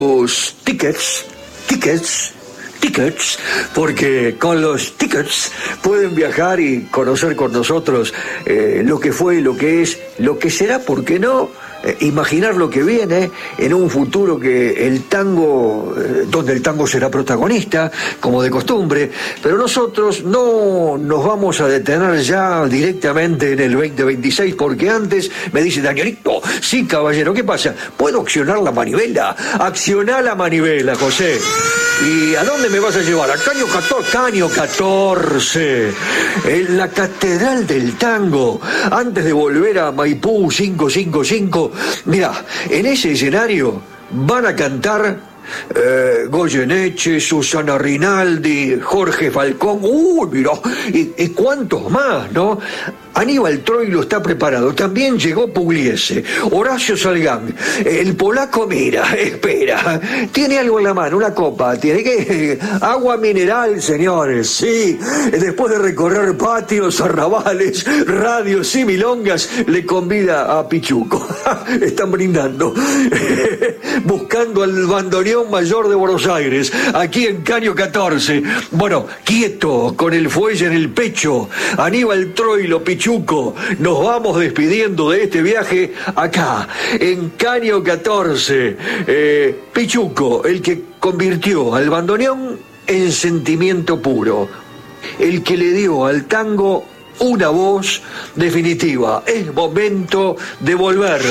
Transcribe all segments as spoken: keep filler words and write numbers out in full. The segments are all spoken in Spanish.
Los tickets, tickets, tickets, porque con los tickets pueden viajar y conocer con nosotros eh, lo que fue, lo que es, lo que será, ¿por qué no? Eh, imaginar lo que viene en un futuro que el tango, eh, donde el tango será protagonista, como de costumbre, pero nosotros no nos vamos a detener ya directamente en el veinte veintiséis, porque antes me dice Danielito, sí caballero, ¿qué pasa? ¿Puedo accionar la manivela? Accioná la manivela, José. ¿Y a dónde me vas a llevar? A Caño catorce, Caño catorce, en la Catedral del Tango, antes de volver a Maipú cinco cinco cinco. Mira, en ese escenario van a cantar eh, Goyeneche, Susana Rinaldi, Jorge Falcón, uy, mira, y, y cuántos más, ¿no? Aníbal Troilo está preparado, también llegó Pugliese, Horacio Salgán, el polaco, mira, espera, tiene algo en la mano, una copa, tiene que, agua mineral, señores, sí, después de recorrer patios, arrabales, radios y milongas, le convida a Pichuco, están brindando, buscando al bandoneón mayor de Buenos Aires, aquí en Caño catorce, bueno, quieto, con el fuelle en el pecho, Aníbal Troilo, Pichuco, Pichuco, nos vamos despidiendo de este viaje acá, en Caño catorce. Eh, Pichuco, el que convirtió al bandoneón en sentimiento puro, el que le dio al tango una voz definitiva. Es momento de volver.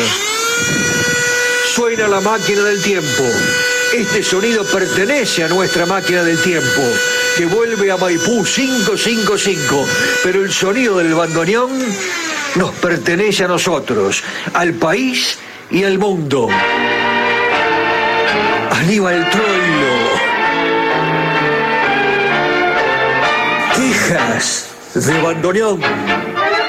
Suena la máquina del tiempo. Este sonido pertenece a nuestra máquina del tiempo, que vuelve a Maipú cinco cinco cinco, pero el sonido del bandoneón nos pertenece a nosotros, al país y al mundo. Aníbal Troilo. Quejas de bandoneón.